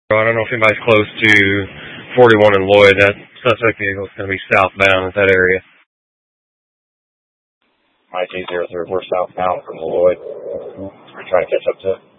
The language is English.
I don't know if anybody's close to 41 in Lloyd. That suspect vehicle is going to be southbound at that area. IT 034 southbound from Lloyd. We're trying to catch up to it.